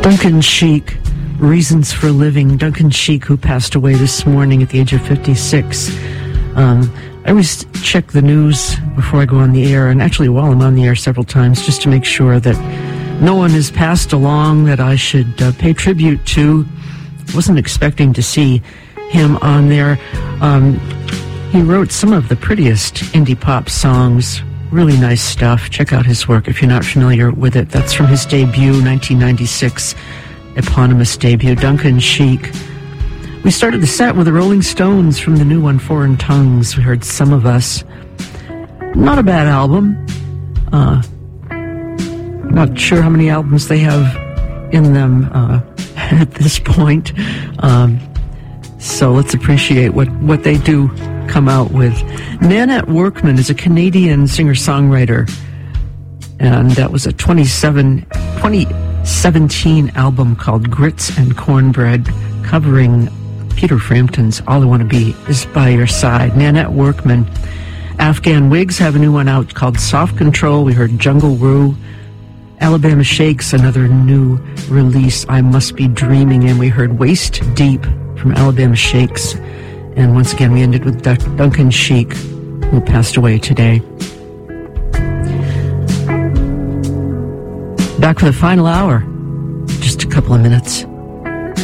Duncan Sheik, Reasons for Living. Duncan Sheik, who passed away this morning at the age of 56. I always check the news before I go on the air, and actually while I'm on the air several times, just to make sure that no one has passed along that I should pay tribute to. Wasn't expecting to see him on there. He wrote some of the prettiest indie pop songs. Really nice stuff. Check out his work if you're not familiar with it. That's from his debut, 1996, eponymous debut, Duncan Sheik. We started the set with the Rolling Stones from the new one, Foreign Tongues. We heard Some of Us. Not a bad album. Not sure how many albums they have in them at this point. So let's appreciate what they do come out with. Nanette Workman is a Canadian singer-songwriter, and that was a 2017 album called Grits and Cornbread, covering Peter Frampton's All I Want to Be Is By Your Side. Nanette Workman. Afghan Wigs have a new one out called Soft Control. We heard Jungle Roo. Alabama Shakes, another new release, I Must Be Dreaming, and we heard Waist Deep from Alabama Shakes. And once again, we ended with Duncan Sheik, who passed away today. Back for the final hour. Just a couple of minutes.